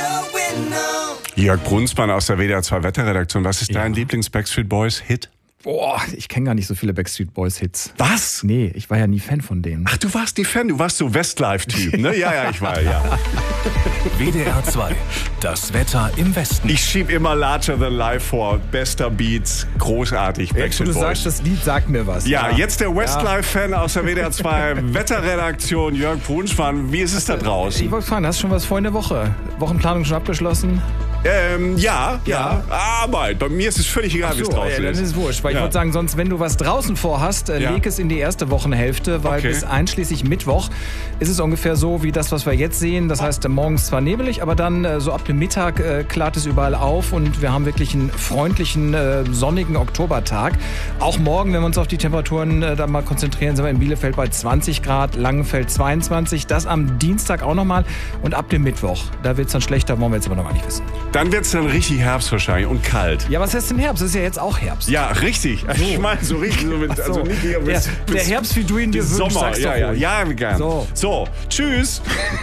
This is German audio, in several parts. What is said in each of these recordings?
Jörg Brunsmann aus der WDR 2 Wetterredaktion. Was ist dein Lieblings-Backstreet Boys-Hit? Boah, ich kenne gar nicht so viele Backstreet Boys Hits. Was? Nee, ich war ja nie Fan von denen. Ach, du warst nie Fan, du warst so Westlife-Typ, ne? Ja, ich war, ja. WDR 2, das Wetter im Westen. Ich schieb immer Larger Than Life vor. Bester Beats, großartig, Backstreet Du Boys. sagst, das Lied sagt mir was. Ja, jetzt der Westlife-Fan aus der WDR 2 Wetterredaktion, Jörg Brunsmann. Wie ist es da draußen? Ich wollte fragen, hast du schon was vor in der Woche? Wochenplanung schon abgeschlossen? Ja. Aber bei mir ist es völlig egal, wie es draußen dann ist ist. es wurscht. Weil ich wollte sagen, sonst, wenn du was draußen vorhast, leg es in die erste Wochenhälfte, weil bis einschließlich Mittwoch ist es ungefähr so wie das, was wir jetzt sehen. Das heißt, morgens zwar nebelig, aber dann so ab dem Mittag klart es überall auf und wir haben wirklich einen freundlichen, sonnigen Oktobertag. Auch morgen, wenn wir uns auf die Temperaturen da mal konzentrieren, sind wir in Bielefeld bei 20 Grad, Langenfeld 22. Das am Dienstag auch nochmal. Und ab dem Mittwoch, da wird es dann schlechter, wollen wir jetzt aber noch gar nicht wissen. Dann wird es dann richtig Herbst wahrscheinlich und kalt. Ja, was heißt denn Herbst? Es ist ja jetzt auch Herbst. Ja, richtig. So. Ich meine so richtig. So mit, also nicht hier bis der Herbst, wie du ihn dir wünschst, Sommer. sagst Ja, wie gern. So, tschüss.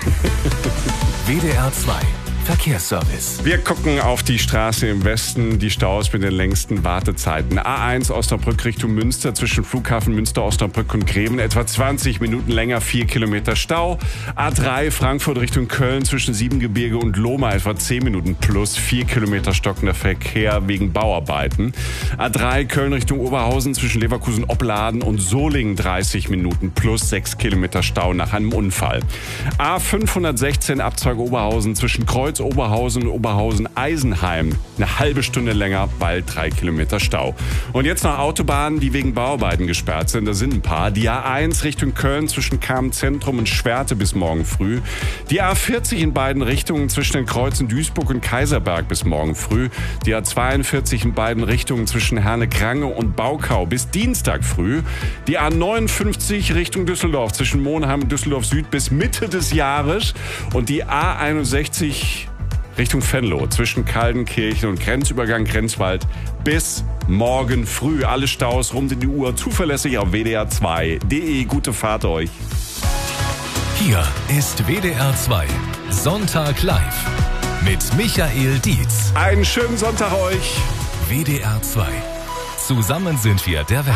WDR 2, Verkehrsservice. Wir gucken auf die Straße im Westen, die Staus mit den längsten Wartezeiten. A1 Osnabrück Richtung Münster zwischen Flughafen Münster, Osnabrück und Greven etwa 20 Minuten länger, 4 Kilometer Stau. A3 Frankfurt Richtung Köln zwischen Siebengebirge und Lohmar etwa 10 Minuten plus 4 Kilometer stockender Verkehr wegen Bauarbeiten. A3 Köln Richtung Oberhausen zwischen Leverkusen, Opladen und Solingen 30 Minuten plus 6 Kilometer Stau nach einem Unfall. A516 Abzweig Oberhausen zwischen Kreuz Oberhausen und Oberhausen-Eisenheim. Eine halbe Stunde länger, bald 3 Kilometer Stau. Und jetzt noch Autobahnen, die wegen Bauarbeiten gesperrt sind. Da sind ein paar. Die A1 Richtung Köln zwischen Cham-Zentrum und Schwerte bis morgen früh. Die A40 in beiden Richtungen zwischen den Kreuzen Duisburg und Kaiserberg bis morgen früh. Die A42 in beiden Richtungen zwischen Herne-Krange und Baukau bis Dienstag früh. Die A59 Richtung Düsseldorf zwischen Monheim und Düsseldorf Süd bis Mitte des Jahres. Und die A61 Richtung Venlo zwischen Kaldenkirchen und Grenzübergang Grenzwald bis morgen früh. Alle Staus rund um die Uhr zuverlässig auf WDR2.de. Gute Fahrt euch. Hier ist WDR 2 Sonntag live mit Michael Dietz. Einen schönen Sonntag euch. WDR 2. Zusammen sind wir der Welt.